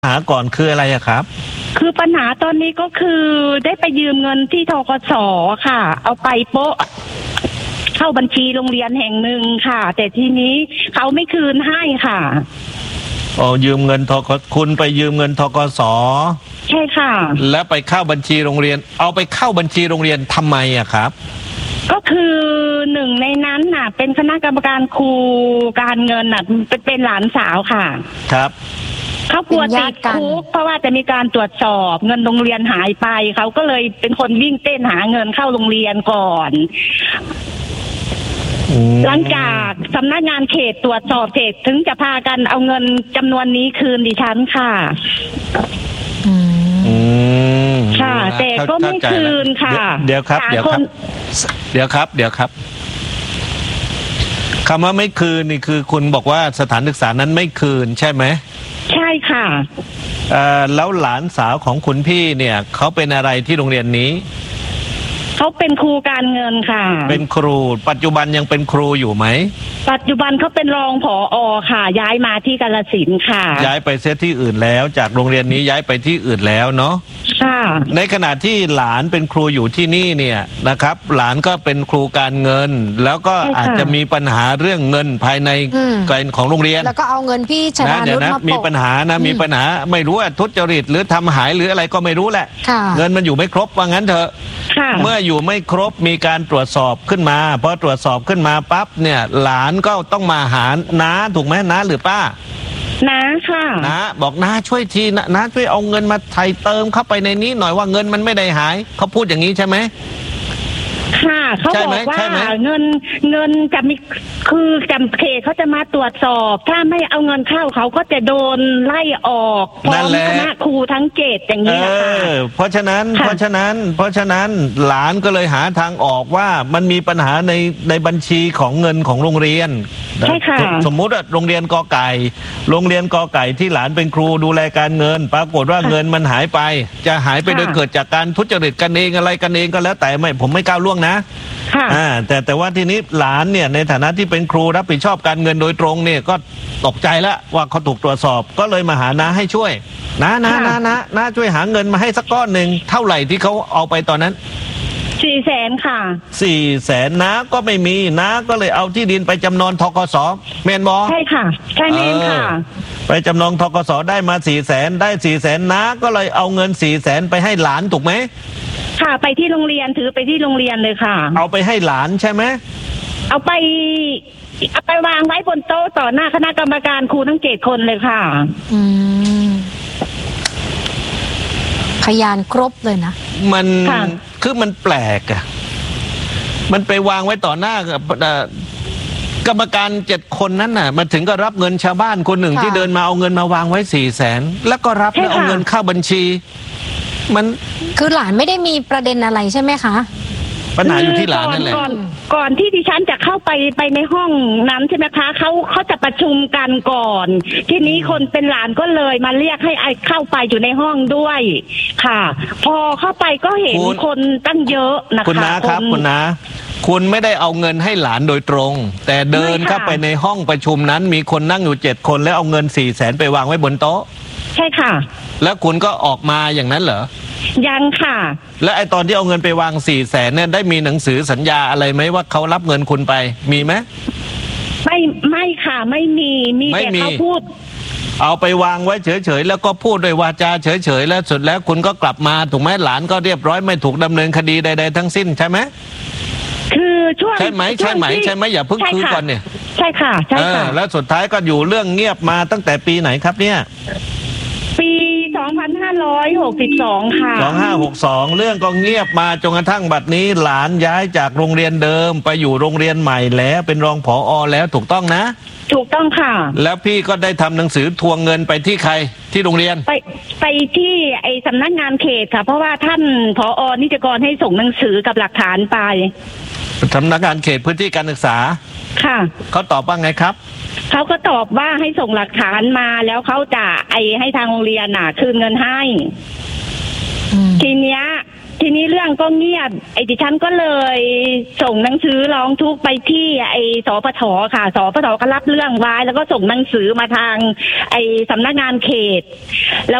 หาก่อนคืออะไรอะครับคือปัญหาตอนนี้ก็คือได้ไปยืมเงินที่ธกส.ค่ะเอาไปโป๊ะเข้าบัญชีโรงเรียนแห่งหนึ่งค่ะ แต่ทีนี้เขาไม่คืนให้ค่ะยืมเงินคุณไปยืมเงินธกส. ใช่ค่ะแล้วไปเข้าบัญชีโรงเรียนเอาไปเข้าบัญชีโรงเรียนทำไมอะครับก็คือหนึ่งในนั้นน่ะเป็นคณะกรรมการครูการเงินน่ะเป็นหลานสาวค่ะครับเขากลัวติดคุกเพราะว่าจะมีการตรวจสอบเงินโรงเรียนหายไปเขาก็เลยเป็นคนวิ่งเต้นหาเงินเข้าโรงเรียนก่อนหลังจากสำนักงานเขตตรวจสอบเสร็จถึงจะพากันเอาเงินจำนวนนี้คืนดิฉันค่ะค่ะแต่ก็ไม่คืนค่ะเดี๋ยวครับคำว่าไม่คืนนี่คือคุณบอกว่าสถานศึกษานั้นไม่คืนใช่ไหมใช่ค่ะแล้วหลานสาวของคุณพี่เนี่ยเขาเป็นอะไรที่โรงเรียนนี้เขาเป็นครูการเงินค่ะเป็นครูปัจจุบันยังเป็นครูอยู่ไหมปัจจุบันเขาเป็นรองผอ.ค่ะย้ายมาที่กาฬสินธุ์ค่ะย้ายไปเสียที่อื่นแล้วจากโรงเรียนนี้ย้ายไปที่อื่นแล้วเนาะค่ะในขณะที่หลานเป็นครูอยู่ที่นี่เนี่ยนะครับหลานก็เป็นครูการเงินแล้วก็อาจจะมีปัญหาเรื่องเงินภายในของโรงเรียนแล้วก็เอาเงินพี่ชนานุชมามีปัญหามีปัญหาไม่รู้ว่าทุจริตหรือทำหายหรืออะไรก็ไม่รู้แหละเงินมันอยู่ไม่ครบว่างั้นเถอะเมื่ออยู่ไม่ครบมีการตรวจสอบขึ้นมาพอตรวจสอบขึ้นมาปั๊บเนี่ยหลานก็ต้องมาหาน้าถูกไหมน้าหรือป้าน้าค่ะน้าบอกน้าช่วยทีน้าช่วยเอาเงินมาไถ่เติมเข้าไปในนี้หน่อยว่าเงินมันไม่ได้หายเขาพูดอย่างนี้ใช่ไหมค่ะเขาบอกว่าเงินจะมีคือจำเขตเขาจะมาตรวจสอบถ้าไม่เอาเงินเข้าเขาก็จะโดนไล่ออกพร้อมคณะครูทั้งเกตอย่างนี้ค่ะเพราะฉะนั้นหลานก็เลยหาทางออกว่ามันมีปัญหาในบัญชีของเงินของโรงเรียนใช่ค่ะสมมุติว่าโรงเรียนกอไก่ที่หลานเป็นครูดูแลการเงินปรากฏว่าเงินมันหายไปจะหายไปโดยเกิดจากการทุจริตกันเองอะไรกันเองก็แล้วแต่ผมไม่ก้าวล่วงนะแต่ว่าทีนี้หลานเนี่ยในฐานะที่เป็นครูรับผิดชอบการเงินโดยตรงเนี่ยก็ตกใจแล้วว่าเขาถูกตรวจสอบก็เลยมาหาน้าให้ช่วยน้าช่วยหาเงินมาให้สักก้อนหนึ่งเท่าไหร่ที่เขาเอาไปตอนนั้น 400,000ค่ะ 400,000น้าก็ไม่มีน้าก็เลยเอาที่ดินไปจำนองธกส.แม่นบ่ใช่ค่ะใช่แม่นค่ะไปจำนองธกส.ได้มา400,000ได้400,000น้าก็เลยเอาเงิน400,000ไปให้หลานถูกไหมค่ะไปที่โรงเรียนถือไปที่โรงเรียนเลยค่ะเอาไปให้หลานใช่ไหมเอาไปวางไว้บนโต๊ะต่อหน้าคณะกรรมการครูทั้ง7 คนเลยค่ะพยานครบเลยนะมันคือมันแปลกอะมันไปวางไว้ต่อหน้ากรรมการ7 คนนั้นน่ะมาถึงก็รับเงินชาวบ้านคนหนึ่งที่เดินมาเอาเงินมาวางไว้400,000แล้วก็รับแล้วเอาเงินเข้าบัญชีมันคือหลานไม่ได้มีประเด็นอะไรใช่ไหมคะปัญหาอยู่ที่หลานนั่นแหละก่อนที่ดิฉันจะเข้าไปในห้องนั้นใช่ไหมคะเขาจะประชุมกันก่อนทีนี้คนเป็นหลานก็เลยมาเรียกให้เข้าไปอยู่ในห้องด้วยค่ะพอเข้าไปก็เห็นคนตั้งเยอะนะคะคุณน้าครับคุณน้าคุณไม่ได้เอาเงินให้หลานโดยตรงแต่เดินเข้าไปในห้องประชุมนั้นมีคนนั่งอยู่7 คนแล้วเอาเงิน400,000ไปวางไว้บนโต๊ะใช่ค่ะแล้วคุณก็ออกมาอย่างนั้นเหรอยังค่ะแล้วไอ้ตอนที่เอาเงินไปวาง400,000เนี่ยได้มีหนังสือสัญญาอะไรไหมว่าเขารับเงินคุณไปมีไหมไม่ค่ะไม่มีแต่เขาพูดเอาไปวางไว้เฉยๆแล้วก็พูดด้วยวาจาเฉยๆแล้วสุดแล้วคุณก็กลับมาถูกไหมหลานก็เรียบร้อยไม่ถูกดำเนินคดีใดๆทั้งสิ้นใช่ไหมคือช่วงใช่ไหมอย่าเพึ่งคือก่อนเนี่ยใช่ค่ะใช่ค่ะแล้วสุดท้ายก็อยู่เรื่องเงียบมาตั้งแต่ปีไหนครับเนี่ยปี2562ค่ะ 2562เรื่องก็เงียบมาจนกระทั่งบัดนี้หลานย้ายจากโรงเรียนเดิมไปอยู่โรงเรียนใหม่แล้วเป็นรองผอ.แล้วถูกต้องนะถูกต้องค่ะแล้วพี่ก็ได้ทำหนังสือทวงเงินไปที่ใครที่โรงเรียนไปที่ไอ้สำนักงานเขตค่ะเพราะว่าท่านผอ.นิติกรให้ส่งหนังสือกับหลักฐานไปสำนักงานเขตพื้นที่การศึกษาค่ะเขาตอบว่าไงครับเขาก็ตอบว่าให้ส่งหลักฐานมาแล้วเขาจะให้ทางโรงเรียนคืนเงินให้ทีเนี้ยทีนี้เรื่องก็เงียบดิฉันก็เลยส่งหนังสือร้องทุกข์ไปที่สปท.ค่ะสปท.ก็รับเรื่องไว้แล้วก็ส่งหนังสือมาทางสำนักงานเขตแล้ว